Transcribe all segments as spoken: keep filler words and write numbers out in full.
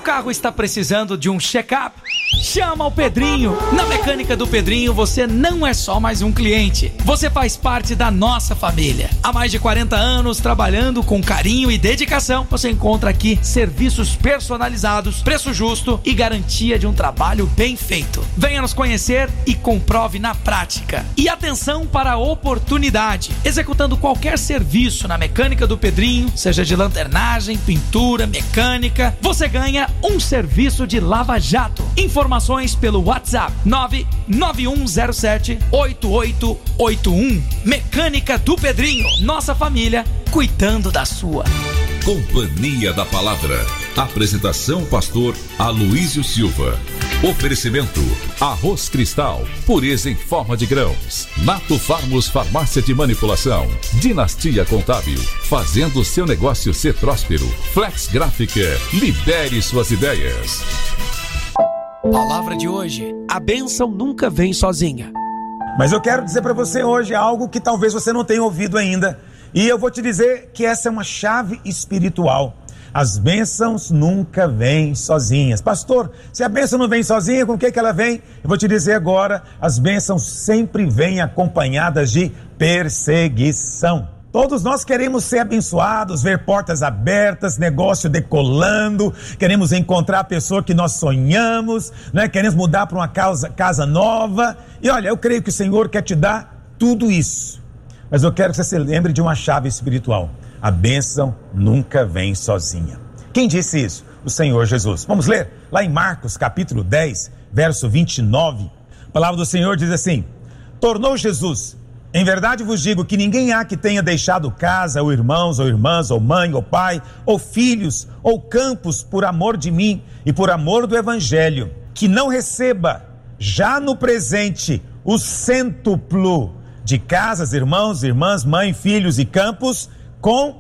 carro está precisando de um check-up? Chama o Pedrinho. Na Mecânica do Pedrinho você não é só mais um cliente. Você faz parte da nossa família. Há mais de quarenta anos trabalhando com carinho e dedicação. Você encontra aqui serviços personalizados, preço justo e garantia de um trabalho bem feito. Venha nos conhecer e comprove na prática. E atenção para a oportunidade. Executando qualquer serviço na Mecânica do Pedrinho, seja de lanternagem, pintura, mecânica, você ganha um serviço de lava-jato. Informações pelo WhatsApp nove nove um zero sete oito oito oito um. Mecânica do Pedrinho. Nossa família cuidando da sua. Companhia da Palavra. Apresentação pastor Aloísio Silva. Oferecimento Arroz Cristal, pureza em forma de grãos. Nato Farmos Farmácia de Manipulação. Dinastia Contábil, fazendo seu negócio ser próspero. Flex Gráfica, libere suas ideias. Palavra de hoje: a bênção nunca vem sozinha. Mas eu quero dizer para você hoje algo que talvez você não tenha ouvido ainda. E eu vou te dizer que essa é uma chave espiritual. As bênçãos nunca vêm sozinhas. Pastor, se a bênção não vem sozinha, com o que que ela vem? Eu vou te dizer agora, as bênçãos sempre vêm acompanhadas de perseguição. Todos nós queremos ser abençoados, ver portas abertas, negócio decolando, queremos encontrar a pessoa que nós sonhamos, né? Queremos mudar para uma casa, casa nova. E olha, eu creio que o Senhor quer te dar tudo isso. Mas eu quero que você se lembre de uma chave espiritual. A bênção nunca vem sozinha. Quem disse isso? O Senhor Jesus. Vamos ler? Lá em Marcos, capítulo dez, verso vinte e nove. A palavra do Senhor diz assim: tornou Jesus: em verdade vos digo que ninguém há que tenha deixado casa, ou irmãos, ou irmãs, ou mãe, ou pai, ou filhos, ou campos, por amor de mim e por amor do Evangelho, que não receba, já no presente, o cêntuplo de casas, irmãos, irmãs, mãe, filhos e campos, com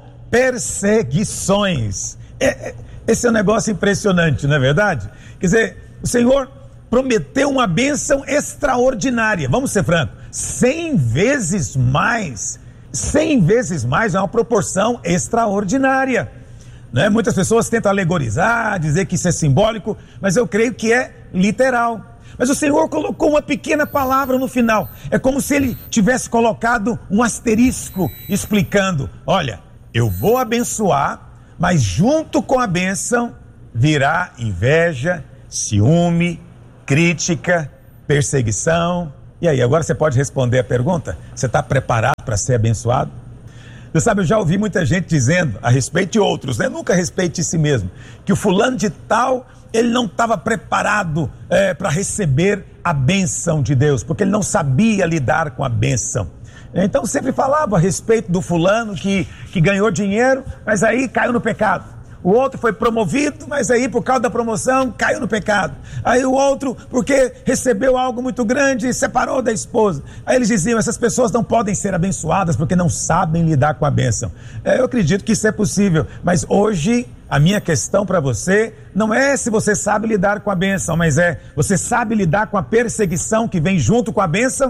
perseguições. É, esse é um negócio impressionante, não é verdade? Quer dizer, o Senhor prometeu uma bênção extraordinária. Vamos ser francos, cem vezes mais. Cem vezes mais é uma proporção extraordinária, né? Muitas pessoas tentam alegorizar, dizer que isso é simbólico, mas eu creio que é literal. Mas o Senhor colocou uma pequena palavra no final. É como se Ele tivesse colocado um asterisco explicando: olha, eu vou abençoar, mas junto com a bênção virá inveja, ciúme, crítica, perseguição. E aí, agora você pode responder a pergunta? Você está preparado para ser abençoado? Você sabe, eu já ouvi muita gente dizendo, a respeito de outros, né? Nunca respeite si mesmo, que o fulano de tal, ele não estava preparado é, para receber a bênção de Deus, porque ele não sabia lidar com a bênção. Então sempre falava a respeito do fulano que, que ganhou dinheiro, mas aí caiu no pecado. O outro foi promovido, mas aí por causa da promoção caiu no pecado. Aí o outro, porque recebeu algo muito grande, separou da esposa. Aí eles diziam: essas pessoas não podem ser abençoadas porque não sabem lidar com a bênção. É, eu acredito que isso é possível, mas hoje a minha questão para você não é se você sabe lidar com a bênção, mas é: você sabe lidar com a perseguição que vem junto com a bênção?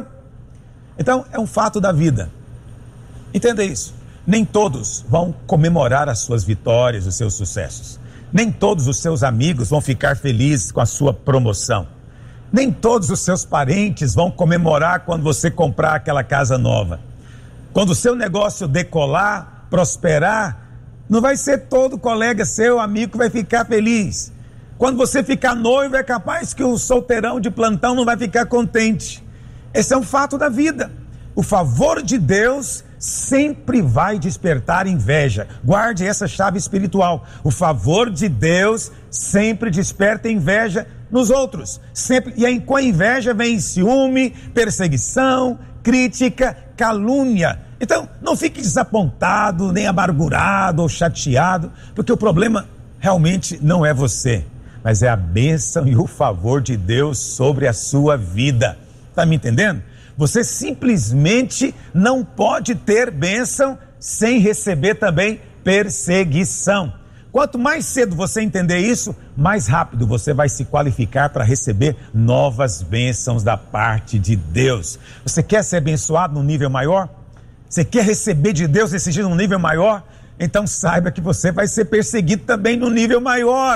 Então é um fato da vida. Entenda isso. Nem todos vão comemorar as suas vitórias, os seus sucessos. Nem todos os seus amigos vão ficar felizes com a sua promoção. Nem todos os seus parentes vão comemorar quando você comprar aquela casa nova. Quando o seu negócio decolar, prosperar, não vai ser todo colega seu, amigo, que vai ficar feliz. Quando você ficar noivo, é capaz que o solteirão de plantão não vai ficar contente. Esse é um fato da vida. O favor de Deus sempre vai despertar inveja. Guarde essa chave espiritual. O favor de Deus sempre desperta inveja nos outros. Sempre. E aí, com a inveja vem ciúme, perseguição, crítica, calúnia. Então, não fique desapontado, nem amargurado ou chateado, porque o problema realmente não é você, mas é a bênção e o favor de Deus sobre a sua vida. Está me entendendo? Você simplesmente não pode ter bênção sem receber também perseguição. Quanto mais cedo você entender isso, mais rápido você vai se qualificar para receber novas bênçãos da parte de Deus. Você quer ser abençoado num nível maior? Você quer receber de Deus esse dia num nível maior? Então saiba que você vai ser perseguido também num nível maior.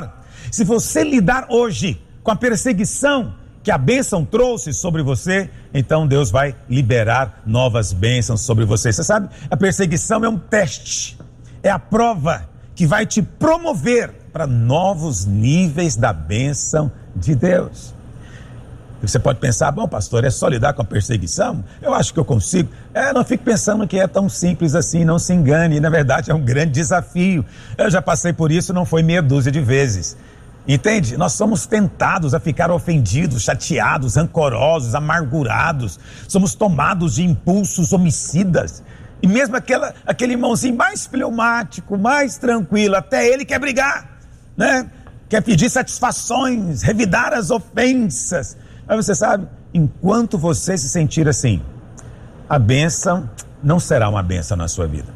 Se você lidar hoje com a perseguição que a bênção trouxe sobre você, então Deus vai liberar novas bênçãos sobre você. Você sabe, a perseguição é um teste, é a prova que vai te promover para novos níveis da bênção de Deus. Você pode pensar, bom, pastor, é só lidar com a perseguição? Eu acho que eu consigo. É, não fique pensando que é tão simples assim, não se engane. Na verdade, é um grande desafio. Eu já passei por isso, não foi meia dúzia de vezes. Entende? Nós somos tentados a ficar ofendidos, chateados, rancorosos, amargurados. Somos tomados de impulsos homicidas. E mesmo aquela, aquele irmãozinho mais fleumático, mais tranquilo, até ele quer brigar, né? Quer pedir satisfações, revidar as ofensas. Mas você sabe, enquanto você se sentir assim, a bênção não será uma bênção na sua vida.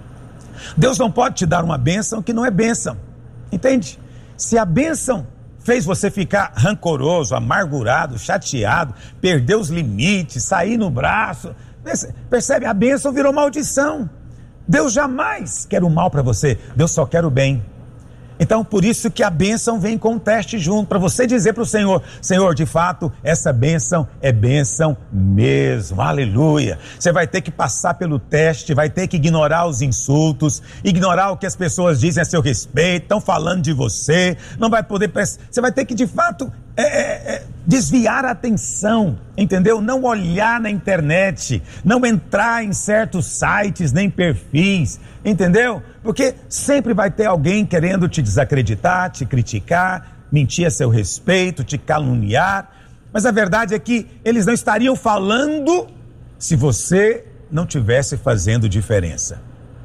Deus não pode te dar uma bênção que não é bênção, entende? Se a bênção fez você ficar rancoroso, amargurado, chateado, perder os limites, sair no braço, percebe? A bênção virou maldição. Deus jamais quer o mal para você, Deus só quer o bem. Então, por isso que a bênção vem com um teste junto, para você dizer para o Senhor, Senhor, de fato, essa bênção é bênção mesmo, aleluia. Você vai ter que passar pelo teste, vai ter que ignorar os insultos, ignorar o que as pessoas dizem a seu respeito, estão falando de você, não vai poder, você vai ter que, de fato, é, é, é, desviar a atenção, entendeu? Não olhar na internet, não entrar em certos sites, nem perfis, entendeu? Porque sempre vai ter alguém querendo te desacreditar, te criticar, mentir a seu respeito, te caluniar. Mas a verdade é que eles não estariam falando se você não estivesse fazendo diferença.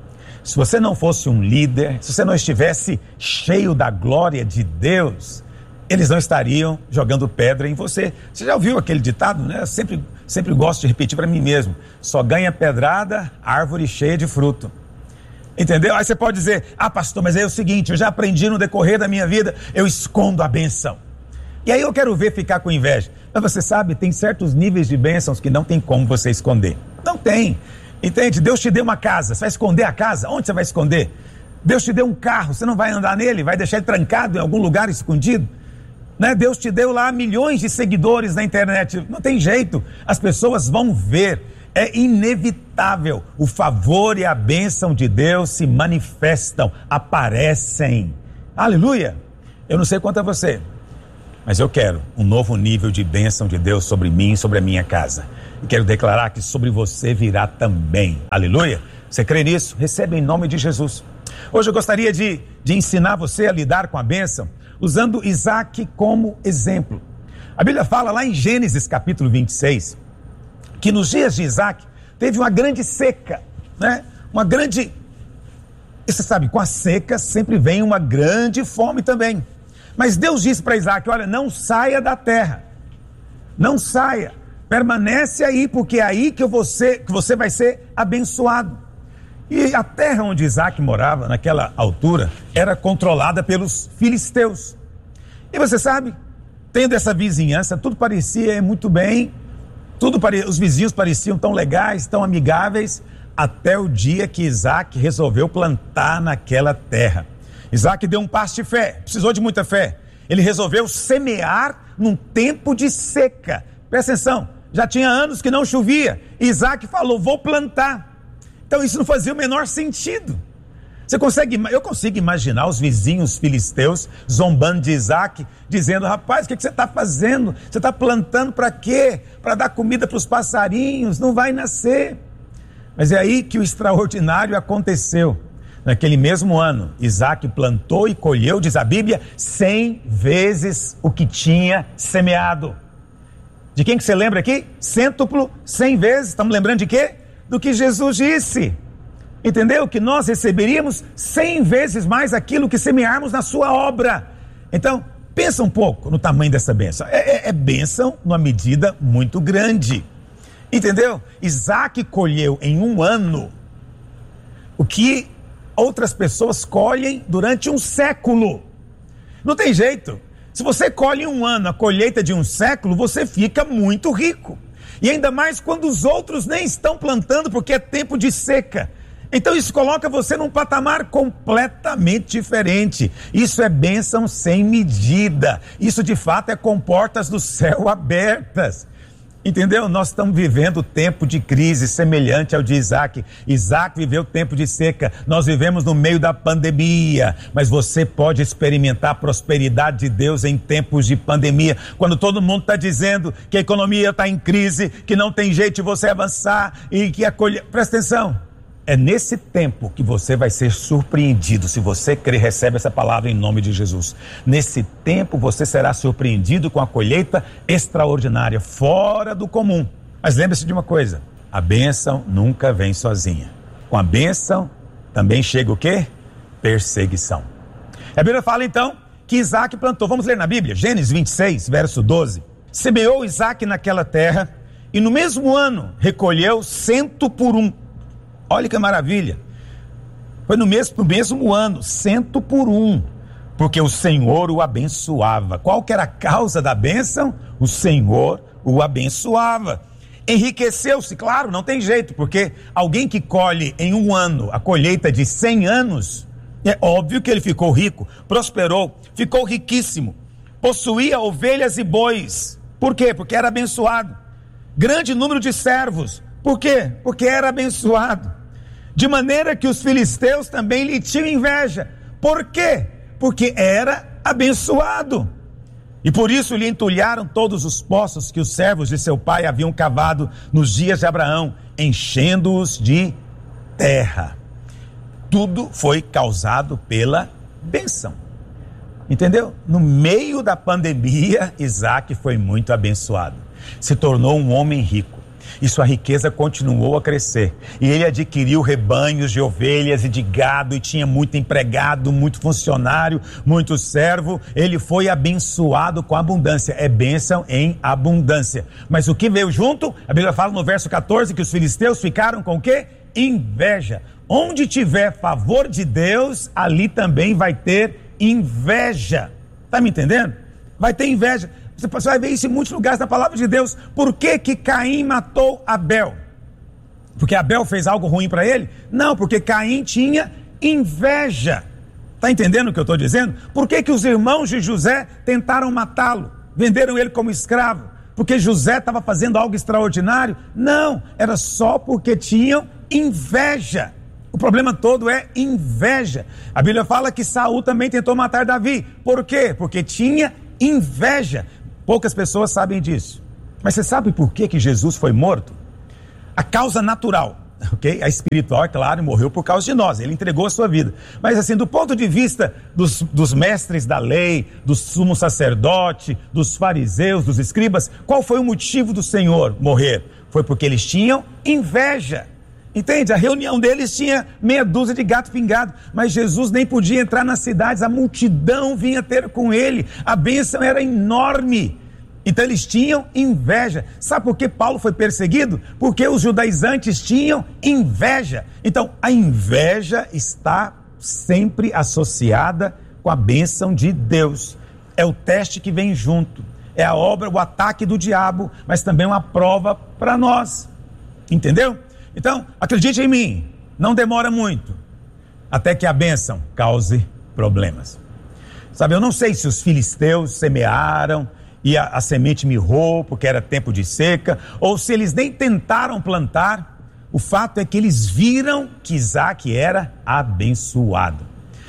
Se você não fosse um líder, se você não estivesse cheio da glória de Deus, eles não estariam jogando pedra em você. Você já ouviu aquele ditado, né? Eu sempre, sempre gosto de repetir para mim mesmo. Só ganha pedrada árvore cheia de fruto. Entendeu? Aí você pode dizer, ah, pastor, mas é o seguinte, eu já aprendi no decorrer da minha vida, eu escondo a bênção. E aí eu quero ver ficar com inveja. Mas você sabe, tem certos níveis de bênçãos que não tem como você esconder. Não tem. Entende? Deus te deu uma casa, você vai esconder a casa? Onde você vai esconder? Deus te deu um carro, você não vai andar nele, vai deixar ele trancado em algum lugar escondido? Né? Deus te deu lá milhões de seguidores na internet, não tem jeito, as pessoas vão ver. É inevitável, o favor e a bênção de Deus se manifestam, aparecem. Aleluia! Eu não sei quanto a você, mas eu quero um novo nível de bênção de Deus sobre mim, sobre a minha casa. E quero declarar que sobre você virá também. Aleluia! Você crê nisso? Receba em nome de Jesus. Hoje eu gostaria de, de ensinar você a lidar com a bênção, usando Isaac como exemplo. A Bíblia fala lá em Gênesis capítulo vinte e seis, que nos dias de Isaac teve uma grande seca, né? Uma grande... E você sabe, com a seca sempre vem uma grande fome também. Mas Deus disse para Isaac, olha, não saia da terra, não saia, permanece aí, porque é aí que você, que você vai ser abençoado. E a terra onde Isaac morava, naquela altura, era controlada pelos filisteus. E você sabe, tendo essa vizinhança, tudo parecia muito bem, Tudo pare... os vizinhos pareciam tão legais, tão amigáveis, até o dia que Isaac resolveu plantar naquela terra. Isaac deu um passo de fé, precisou de muita fé. Ele resolveu semear num tempo de seca. Presta atenção, já tinha anos que não chovia. Isaac falou, vou plantar. Então isso não fazia o menor sentido. Você consegue, eu consigo imaginar os vizinhos filisteus zombando de Isaac, dizendo, rapaz, o que, que você está fazendo? Você está plantando para quê? Para dar comida para os passarinhos, não vai nascer. Mas é aí que o extraordinário aconteceu. Naquele mesmo ano, Isaac plantou e colheu, diz a Bíblia, cem vezes o que tinha semeado. De quem que você lembra aqui? Cêntuplo, cem vezes, estamos lembrando de quê? Do que Jesus disse. Entendeu? Que nós receberíamos cem vezes mais aquilo que semearmos na sua obra. Então, pensa um pouco no tamanho dessa bênção. É, é, é bênção numa medida muito grande. Entendeu? Isaac colheu em um ano o que outras pessoas colhem durante um século. Não tem jeito. Se você colhe em um ano a colheita de um século, você fica muito rico. E ainda mais quando os outros nem estão plantando porque é tempo de seca. Então isso coloca você num patamar completamente diferente. Isso é bênção sem medida. Isso de fato é com portas do céu abertas. Entendeu? Nós estamos vivendo tempo de crise semelhante ao de Isaac. Isaac viveu tempo de seca. Nós vivemos no meio da pandemia. Mas você pode experimentar a prosperidade de Deus em tempos de pandemia. Quando todo mundo está dizendo que a economia está em crise, que não tem jeito de você avançar e que a colheita... Presta atenção. É nesse tempo que você vai ser surpreendido. Se você crer, recebe essa palavra em nome de Jesus. Nesse tempo você será surpreendido com a colheita extraordinária, fora do comum. Mas lembre-se de uma coisa, a bênção nunca vem sozinha. Com a bênção também chega o quê? Perseguição. A Bíblia fala então que Isaac plantou. Vamos ler na Bíblia, Gênesis vinte e seis, verso doze. Semeou Isaac naquela terra e no mesmo ano recolheu cento por um. Olha que maravilha, foi no mesmo, no mesmo ano, cento por um, porque o Senhor o abençoava. Qual que era a causa da bênção? O Senhor o abençoava. Enriqueceu-se, claro, não tem jeito, porque alguém que colhe em um ano a colheita de cem anos, é óbvio que ele ficou rico, prosperou, ficou riquíssimo, possuía ovelhas e bois. Por quê? Porque era abençoado. Grande número de servos. Por quê? Porque era abençoado. De maneira que os filisteus também lhe tinham inveja. Por quê? Porque era abençoado. E por isso lhe entulharam todos os poços que os servos de seu pai haviam cavado nos dias de Abraão, enchendo-os de terra. Tudo foi causado pela bênção. Entendeu? No meio da pandemia, Isaac foi muito abençoado. Se tornou um homem rico. E sua riqueza continuou a crescer. E ele adquiriu rebanhos de ovelhas e de gado, e tinha muito empregado, muito funcionário, muito servo. Ele foi abençoado com abundância. É bênção em abundância. Mas o que veio junto? A Bíblia fala no verso catorze que os filisteus ficaram com o quê? Inveja. Onde tiver favor de Deus, ali também vai ter inveja. Está me entendendo? Vai ter inveja. Você vai ver isso em muitos lugares da palavra de Deus. Por que que Caim matou Abel? Porque Abel fez algo ruim para ele? Não, porque Caim tinha inveja. Está entendendo o que eu estou dizendo? Por que que os irmãos de José tentaram matá-lo? Venderam ele como escravo? Porque José estava fazendo algo extraordinário? Não, era só porque tinham inveja. O problema todo é inveja. A Bíblia fala que Saul também tentou matar Davi. Por quê? Porque tinha inveja. Poucas pessoas sabem disso. Mas você sabe por que que Jesus foi morto? A causa natural, ok? A espiritual, é claro, morreu por causa de nós. Ele entregou a sua vida. Mas assim, do ponto de vista dos, dos mestres da lei, do sumo sacerdote, dos fariseus, dos escribas, qual foi o motivo do Senhor morrer? Foi porque eles tinham inveja. Entende? A reunião deles tinha meia dúzia de gato pingado, mas Jesus nem podia entrar nas cidades, a multidão vinha ter com ele, a bênção era enorme. Então eles tinham inveja. Sabe por que Paulo foi perseguido? Porque os judaizantes tinham inveja. Então a inveja está sempre associada com a bênção de Deus. É o teste que vem junto, é a obra, o ataque do diabo, mas também uma prova para nós. Entendeu? Então, acredite em mim, não demora muito, até que a bênção cause problemas. Sabe, eu não sei se os filisteus semearam e a, a semente mirrou porque era tempo de seca, ou se eles nem tentaram plantar. O fato é que eles viram que Isaac era abençoado.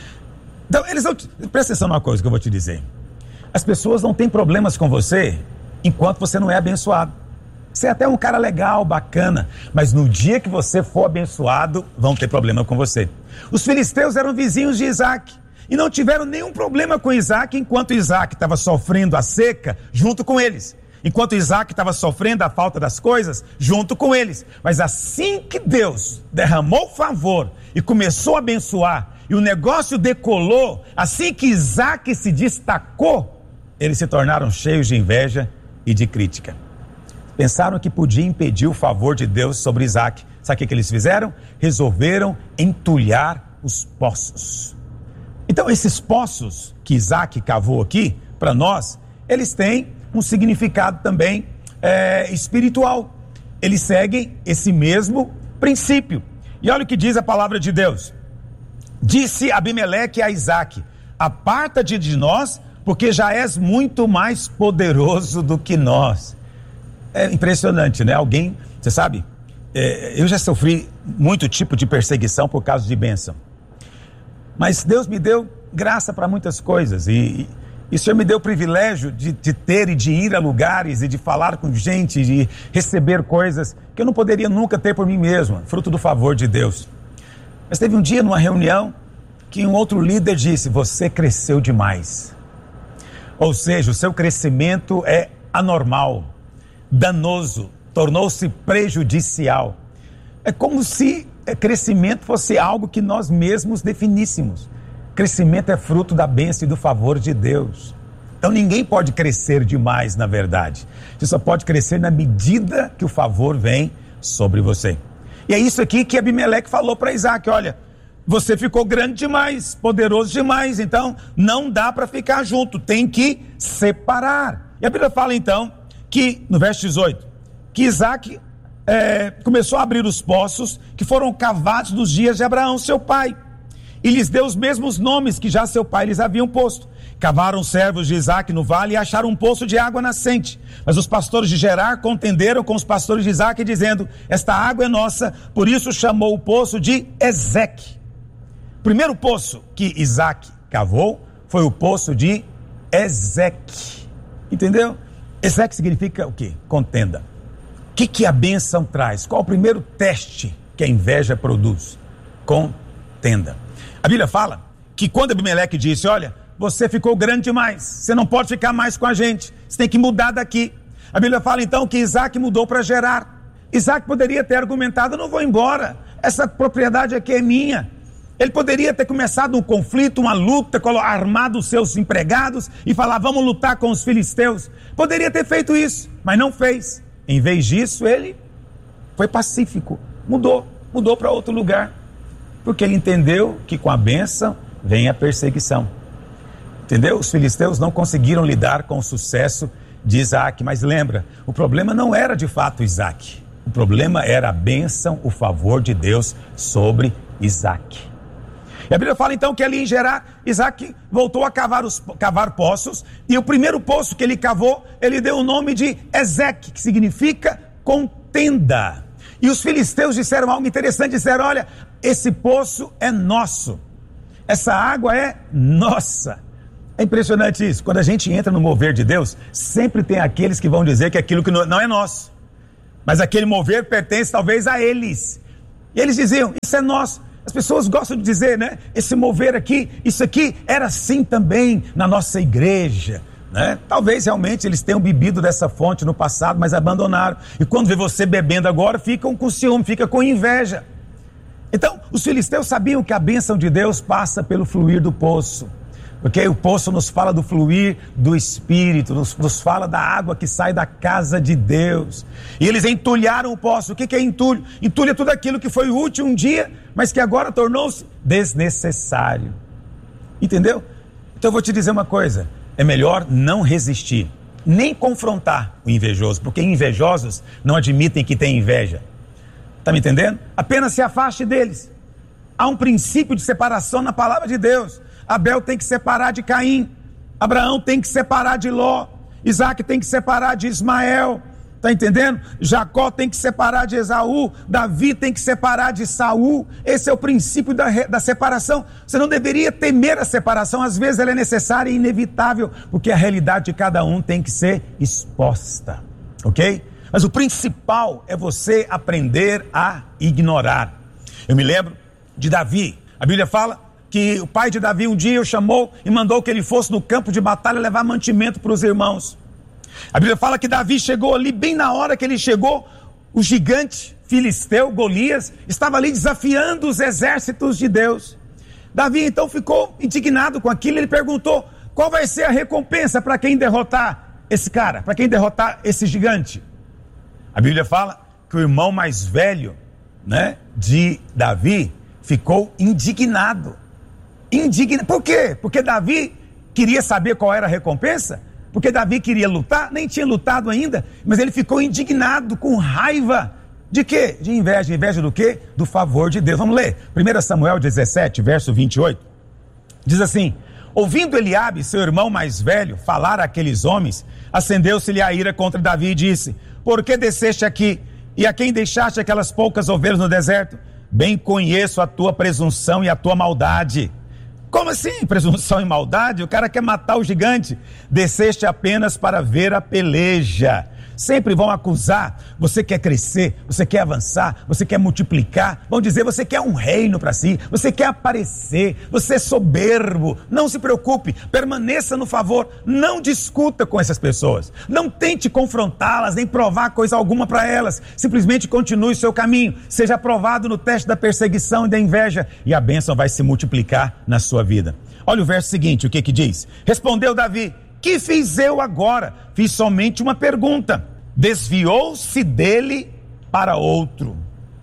Então, eles não... Presta atenção numa coisa que eu vou te dizer. As pessoas não têm problemas com você enquanto você não é abençoado. Você é até um cara legal, bacana, mas no dia que você for abençoado, vão ter problema com você. Os filisteus eram vizinhos de Isaac e não tiveram nenhum problema com Isaac enquanto Isaac estava sofrendo a seca junto com eles. Enquanto Isaac estava sofrendo a falta das coisas junto com eles. Mas assim que Deus derramou favor e começou a abençoar e o negócio decolou, assim que Isaac se destacou, eles se tornaram cheios de inveja e de crítica. Pensaram que podia impedir o favor de Deus sobre Isaac. Sabe o que, que eles fizeram? Resolveram entulhar os poços. Então esses poços que Isaac cavou aqui, para nós, eles têm um significado também é, espiritual. Eles seguem esse mesmo princípio. E olha o que diz a palavra de Deus. Disse Abimeleque a Isaque: aparta-te de nós, porque já és muito mais poderoso do que nós. É impressionante, né? Alguém, você sabe, é, eu já sofri muito tipo de perseguição por causa de bênção. Mas Deus me deu graça para muitas coisas. E, e o Senhor me deu o privilégio de, de ter e de ir a lugares e de falar com gente, de receber coisas que eu não poderia nunca ter por mim mesmo, fruto do favor de Deus. Mas teve um dia numa reunião que um outro líder disse: você cresceu demais. Ou seja, o seu crescimento é anormal, danoso, tornou-se prejudicial. É como se crescimento fosse algo que nós mesmos definíssemos. Crescimento é fruto da bênção e do favor de Deus. Então ninguém pode crescer demais, na verdade. Você só pode crescer na medida que o favor vem sobre você. E é isso aqui que Abimeleque falou para Isaque: olha, você ficou grande demais, poderoso demais, então não dá para ficar junto, tem que separar. E a Bíblia fala então que, no verso dezoito, que Isaque é, começou a abrir os poços que foram cavados nos dias de Abraão, seu pai, e lhes deu os mesmos nomes que já seu pai lhes haviam posto. Cavaram os servos de Isaque no vale e acharam um poço de água nascente. Mas os pastores de Gerar contenderam com os pastores de Isaque, dizendo: esta água é nossa. Por isso chamou o poço de Ezeque. O primeiro poço que Isaque cavou foi o poço de Ezeque. Entendeu? Ezeque significa o quê? Contenda. O que, que a bênção traz? Qual o primeiro teste que a inveja produz? Contenda. A Bíblia fala que quando Abimeleque disse: olha, você ficou grande demais, você não pode ficar mais com a gente, você tem que mudar daqui. A Bíblia fala então que Isaque mudou para Gerar. Isaque poderia ter argumentado: eu não vou embora, essa propriedade aqui é minha. Ele poderia ter começado um conflito, uma luta, armado os seus empregados e falar: vamos lutar com os filisteus. Poderia ter feito isso, mas não fez. Em vez disso, ele foi pacífico, mudou, mudou para outro lugar. Porque ele entendeu que com a bênção vem a perseguição. Entendeu? Os filisteus não conseguiram lidar com o sucesso de Isaque. Mas lembra, o problema não era de fato Isaque. O problema era a bênção, o favor de Deus sobre Isaque. E a Bíblia fala então que ali em Gerar, Isaque voltou a cavar, os, cavar poços. E o primeiro poço que ele cavou, ele deu o nome de Ezeque, que significa contenda. E os filisteus disseram algo interessante, disseram: olha, esse poço é nosso, essa água é nossa. É impressionante isso. Quando a gente entra no mover de Deus, sempre tem aqueles que vão dizer que aquilo que não é nosso, mas aquele mover pertence talvez a eles. E eles diziam: isso é nosso. As pessoas gostam de dizer, né? Esse mover aqui, isso aqui era assim também na nossa igreja, né? Talvez realmente eles tenham bebido dessa fonte no passado, mas abandonaram. E quando vê você bebendo agora, ficam com ciúme, ficam com inveja. Então, os filisteus sabiam que a bênção de Deus passa pelo fluir do poço. Porque o poço nos fala do fluir do Espírito, nos, nos fala da água que sai da casa de Deus. E eles entulharam o poço. O que, que é entulho? Entulho é tudo aquilo que foi útil um dia, mas que agora tornou-se desnecessário. Entendeu? Então eu vou te dizer uma coisa: é melhor não resistir, nem confrontar o invejoso, porque invejosos não admitem que têm inveja. Está me entendendo? Apenas se afaste deles. Há um princípio de separação na palavra de Deus. Abel tem que separar de Caim, Abraão tem que separar de Ló, Isaque tem que separar de Ismael, está entendendo? Jacó tem que separar de Esaú, Davi tem que separar de Saul. Esse é o princípio da, da separação. Você não deveria temer a separação, às vezes ela é necessária e inevitável, porque a realidade de cada um tem que ser exposta, ok? Mas o principal é você aprender a ignorar. Eu me lembro de Davi, a Bíblia fala que o pai de Davi um dia o chamou e mandou que ele fosse no campo de batalha levar mantimento para os irmãos. A Bíblia fala que Davi chegou ali, bem na hora que ele chegou, o gigante filisteu, Golias, estava ali desafiando os exércitos de Deus. Davi então ficou indignado com aquilo, ele perguntou: qual vai ser a recompensa para quem derrotar esse cara, para quem derrotar esse gigante? A Bíblia fala que o irmão mais velho, né, de Davi ficou indignado. Indigna. Por quê? Porque Davi queria saber qual era a recompensa? Porque Davi queria lutar? Nem tinha lutado ainda, mas ele ficou indignado, com raiva. De quê? De inveja. Inveja do quê? Do favor de Deus. Vamos ler. primeiro Samuel dezessete, verso vinte e oito. Diz assim: ouvindo Eliabe, seu irmão mais velho, falar àqueles homens, acendeu-se-lhe a ira contra Davi e disse: por que desceste aqui? E a quem deixaste aquelas poucas ovelhas no deserto? Bem conheço a tua presunção e a tua maldade. Como assim, presunção e maldade? O cara quer matar o gigante. Desceste apenas para ver a peleja. Sempre vão acusar. Você quer crescer, você quer avançar, você quer multiplicar. Vão dizer, você quer um reino para si, você quer aparecer, você é soberbo. Não se preocupe, permaneça no favor. Não discuta com essas pessoas. Não tente confrontá-las, nem provar coisa alguma para elas. Simplesmente continue o seu caminho. Seja aprovado no teste da perseguição e da inveja, e a bênção vai se multiplicar na sua vida. Olha o verso seguinte, o que que diz? Respondeu Davi: que fiz eu agora? Fiz somente uma pergunta. Desviou-se dele para outro.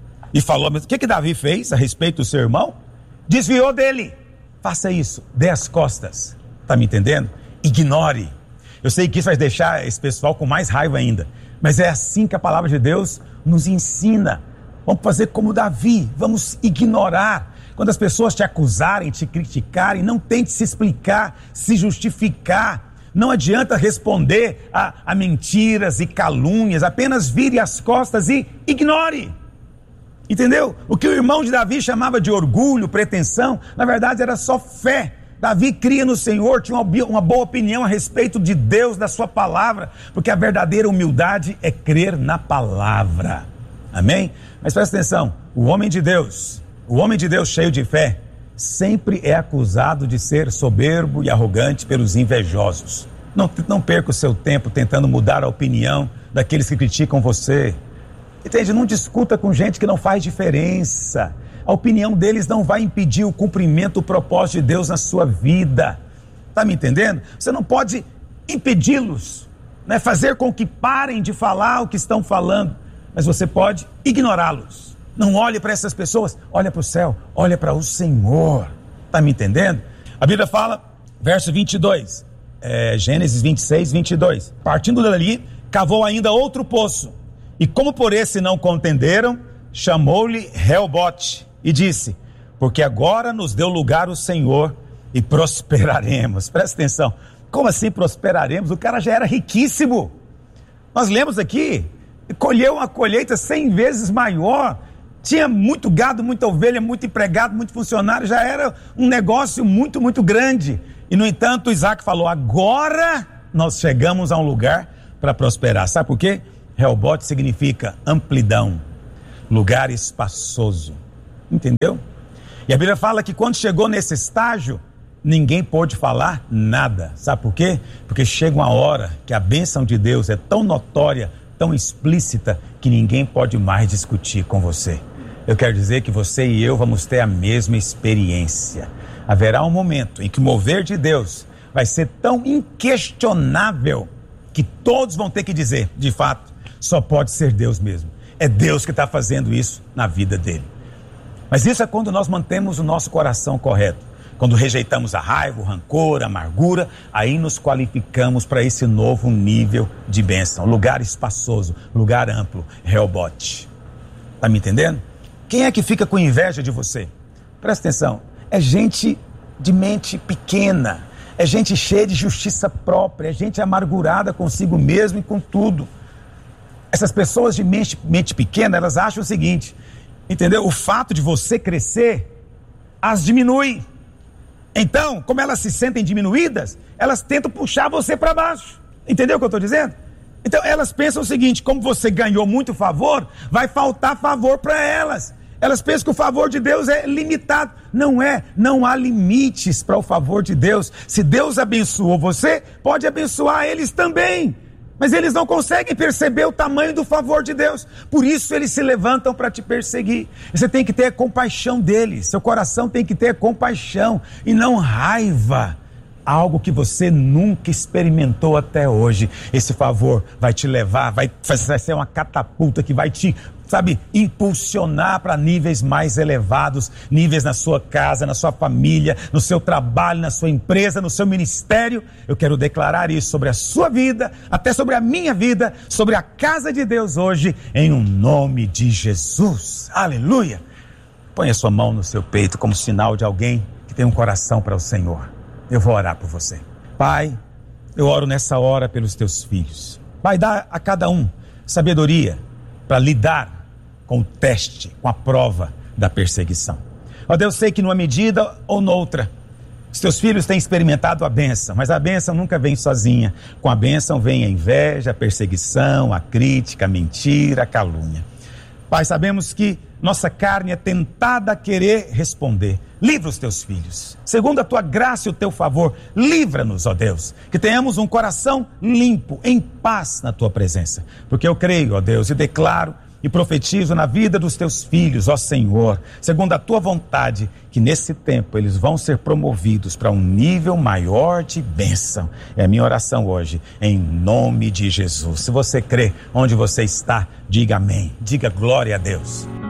E falou, mas o que que Davi fez a respeito do seu irmão? Desviou dele. Faça isso, dê as costas. Tá me entendendo? Ignore. Eu sei que isso vai deixar esse pessoal com mais raiva ainda, mas é assim que a palavra de Deus nos ensina. Vamos fazer como Davi, vamos ignorar. Quando as pessoas te acusarem, te criticarem, não tente se explicar, se justificar. Não adianta responder a, a mentiras e calúnias, apenas vire as costas e ignore. Entendeu? O que o irmão de Davi chamava de orgulho, pretensão, na verdade era só fé. Davi cria no Senhor, tinha uma, uma boa opinião a respeito de Deus, da sua palavra, porque a verdadeira humildade é crer na palavra. Amém? Mas presta atenção, o homem de Deus, o homem de Deus cheio de fé, sempre é acusado de ser soberbo e arrogante pelos invejosos. Não, não perca o seu tempo tentando mudar a opinião daqueles que criticam você. Entende? Não discuta com gente que não faz diferença. A opinião deles não vai impedir o cumprimento do propósito de Deus na sua vida. Está me entendendo? Você não pode impedi-los, né? Fazer com que parem de falar o que estão falando, mas você pode ignorá-los. Não olhe para essas pessoas, olha para o céu, olha para o Senhor. Está me entendendo? A Bíblia fala, verso vinte e dois, é, Gênesis vinte e seis, vinte e dois. Partindo dali, cavou ainda outro poço. E como por esse não contenderam, chamou-lhe Reobote e disse: porque agora nos deu lugar o Senhor e prosperaremos. Presta atenção. Como assim prosperaremos? O cara já era riquíssimo. Nós lemos aqui, colheu uma colheita cem vezes maior. Tinha muito gado, muita ovelha, muito empregado, muito funcionário, já era um negócio muito, muito grande. E no entanto, Isaac falou: agora nós chegamos a um lugar para prosperar. Sabe por quê? Reobote significa amplidão, lugar espaçoso. Entendeu? E a Bíblia fala que quando chegou nesse estágio, ninguém pôde falar nada. Sabe por quê? Porque chega uma hora que a bênção de Deus é tão notória, tão explícita, que ninguém pode mais discutir com você. Eu quero dizer que você e eu vamos ter a mesma experiência. Haverá um momento em que o mover de Deus vai ser tão inquestionável que todos vão ter que dizer, de fato, só pode ser Deus mesmo. É Deus que está fazendo isso na vida dele. Mas isso é quando nós mantemos o nosso coração correto. Quando rejeitamos a raiva, o rancor, a amargura, aí nos qualificamos para esse novo nível de bênção. Lugar espaçoso, lugar amplo, Reobote. Está me entendendo? Quem é que fica com inveja de você? Presta atenção, é gente de mente pequena, é gente cheia de justiça própria, é gente amargurada consigo mesmo e com tudo. Essas pessoas de mente, mente pequena, elas acham o seguinte, entendeu? O fato de você crescer as diminui. Então, como elas se sentem diminuídas, elas tentam puxar você para baixo. Entendeu o que eu estou dizendo? Então, elas pensam o seguinte: como você ganhou muito favor, vai faltar favor para elas. Elas pensam que o favor de Deus é limitado. Não é, não há limites para o favor de Deus. Se Deus abençoou você, pode abençoar eles também. Mas eles não conseguem perceber o tamanho do favor de Deus. Por isso eles se levantam para te perseguir. Você tem que ter compaixão deles. Seu coração tem que ter compaixão e não raiva. Algo que você nunca experimentou até hoje. Esse favor vai te levar, vai, vai ser uma catapulta que vai te sabe, impulsionar para níveis mais elevados, níveis na sua casa, na sua família, no seu trabalho, na sua empresa, no seu ministério. Eu quero declarar isso sobre a sua vida, até sobre a minha vida, sobre a casa de Deus hoje, em um nome de Jesus. Aleluia! Põe a sua mão no seu peito como sinal de alguém que tem um coração para o Senhor. Eu vou orar por você. Pai, eu oro nessa hora pelos teus filhos. Pai, dá a cada um sabedoria para lidar com o teste, com a prova da perseguição. Ó Deus, sei que numa medida ou noutra, os teus filhos têm experimentado a bênção, mas a bênção nunca vem sozinha. Com a bênção vem a inveja, a perseguição, a crítica, a mentira, a calúnia. Pai, sabemos que nossa carne é tentada a querer responder. Livra os teus filhos. Segundo a tua graça e o teu favor, livra-nos, ó Deus. Que tenhamos um coração limpo, em paz na tua presença. Porque eu creio, ó Deus, e declaro e profetizo na vida dos teus filhos, ó Senhor, segundo a tua vontade, que nesse tempo eles vão ser promovidos para um nível maior de bênção. É a minha oração hoje, em nome de Jesus. Se você crê onde você está, diga amém. Diga glória a Deus.